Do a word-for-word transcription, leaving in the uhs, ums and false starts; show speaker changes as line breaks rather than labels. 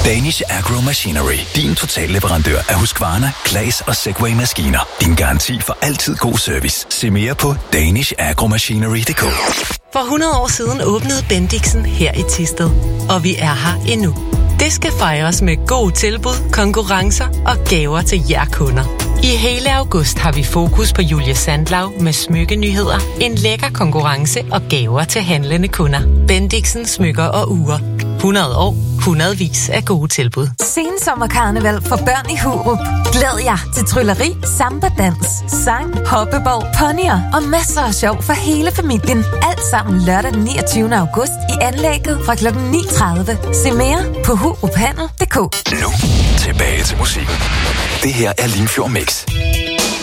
Danish Agro Machinery. Din totalleverandør af Husqvarna, Claas og Segway-maskiner. Din garanti for altid god service. Se mere på danish agro machinery punktum d k.
For hundrede år siden åbnede Bendixen her i Thisted. Og vi er her endnu. Det skal fejres med gode tilbud, konkurrencer og gaver til jer kunder. I hele august har vi fokus på Julie Sandlau med smykkenyheder, en lækker konkurrence og gaver til handlende kunder. Bendixen smykker og ure. hundrede år, hundredvis af gode tilbud.
Sensommerkarneval for børn i Hurup. Glæd jer til trylleri, samba-dans, sang, hoppeball, ponyer og masser af sjov for hele familien. Alt sammen lørdag den niogtyvende august i anlægget fra klokken ni tredive. Se mere på hurup handel punktum d k.
Nu tilbage til musikken. Det her er Limfjord Mix.